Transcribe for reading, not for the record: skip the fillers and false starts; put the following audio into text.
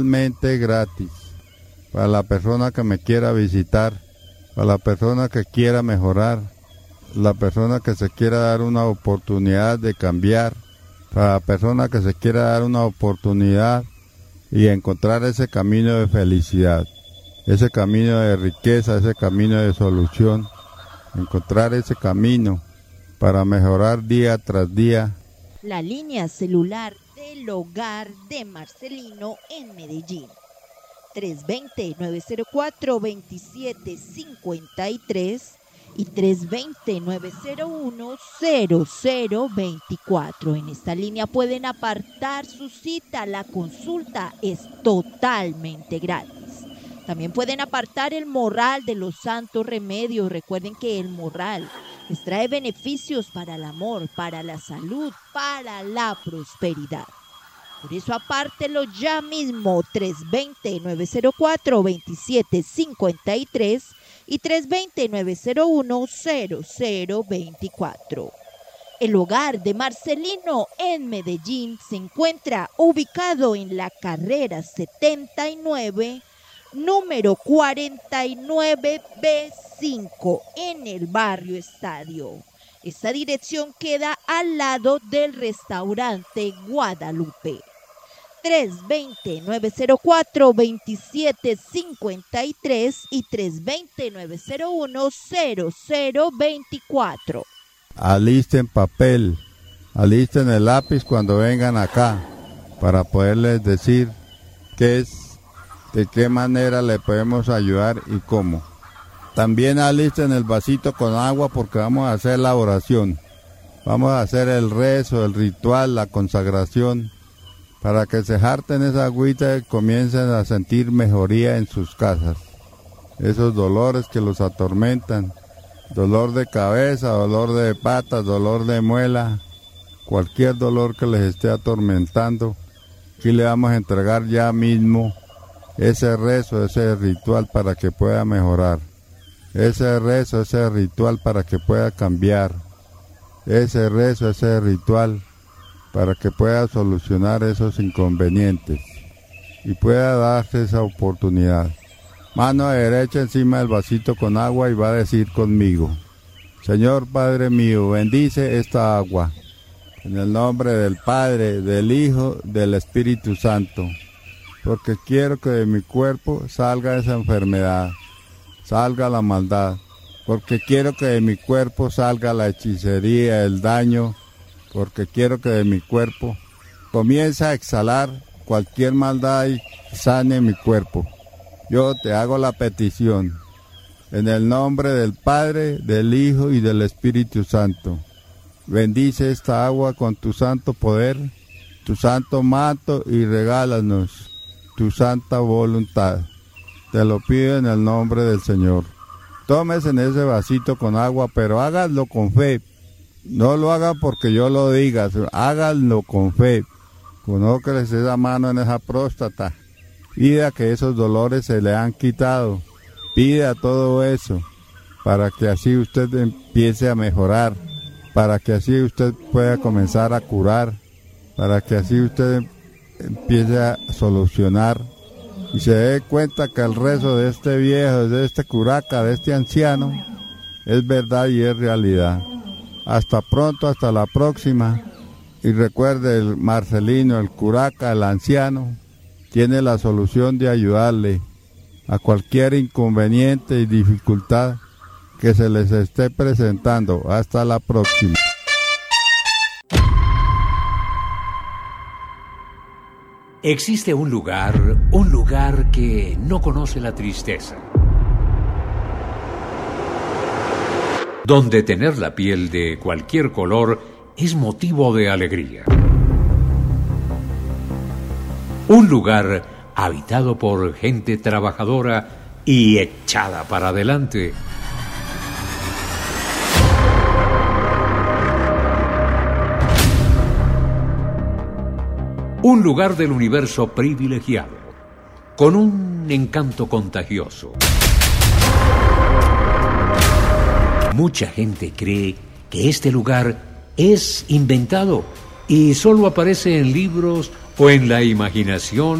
Totalmente gratis. Para la persona que me quiera visitar, para la persona que quiera mejorar, la persona que se quiera dar una oportunidad de cambiar, para la persona que se quiera dar una oportunidad y encontrar ese camino de felicidad, ese camino de riqueza, ese camino de solución, encontrar ese camino para mejorar día tras día. La línea celular del hogar de Marcelino en Medellín. 320-904-2753 y 320-901-0024. En esta línea pueden apartar su cita. La consulta es totalmente gratis. También pueden apartar el morral de los santos remedios. Recuerden que el morral les trae beneficios para el amor, para la salud, para la prosperidad. Por eso apártelo ya mismo, 320-904-2753 y 320-901-0024. El hogar de Marcelino en Medellín se encuentra ubicado en la carrera 79, número 49B5, en el barrio Estadio. Esta dirección queda al lado del restaurante Guadalupe. 320-904-2753 y 320-901-0024. Alisten papel, alisten el lápiz cuando vengan acá, para poderles decir qué es, de qué manera le podemos ayudar y cómo. También alisten el vasito con agua porque vamos a hacer la oración. Vamos a hacer el rezo, el ritual, la consagración, para que se harten esa agüita y comiencen a sentir mejoría en sus casas. Esos dolores que los atormentan, dolor de cabeza, dolor de patas, dolor de muela, cualquier dolor que les esté atormentando, aquí le vamos a entregar ya mismo ese rezo, ese ritual para que pueda mejorar. Ese rezo, ese ritual para que pueda cambiar. Ese rezo, ese ritual para que pueda solucionar esos inconvenientes y pueda darse esa oportunidad. Mano derecha encima del vasito con agua y va a decir conmigo: Señor Padre mío, bendice esta agua. En el nombre del Padre, del Hijo, del Espíritu Santo. Porque quiero que de mi cuerpo salga esa enfermedad, salga la maldad. Porque quiero que de mi cuerpo salga la hechicería, el daño. Porque quiero que de mi cuerpo comience a exhalar cualquier maldad y sane mi cuerpo. Yo te hago la petición, en el nombre del Padre, del Hijo y del Espíritu Santo. Bendice esta agua con tu santo poder, tu santo manto y regálanos tu santa voluntad. Te lo pido en el nombre del Señor. Tómese en ese vasito con agua, pero háganlo con fe. No lo haga porque yo lo diga, háganlo con fe. Colóquese esa mano en esa próstata. Pida que esos dolores se le han quitado. Pida todo eso para que así usted empiece a mejorar, para que así usted pueda comenzar a curar, para que así usted empiece a solucionar y se dé cuenta que el rezo de este viejo, de este curaca, de este anciano, es verdad y es realidad. Hasta pronto, hasta la próxima. Y recuerde, el Marcelino, el curaca, el anciano, tiene la solución de ayudarle a cualquier inconveniente y dificultad que se les esté presentando. Hasta la próxima. Existe un lugar que no conoce la tristeza, donde tener la piel de cualquier color es motivo de alegría. Un lugar habitado por gente trabajadora y echada para adelante. Un lugar del universo privilegiado, con un encanto contagioso. Mucha gente cree que este lugar es inventado y solo aparece en libros o en la imaginación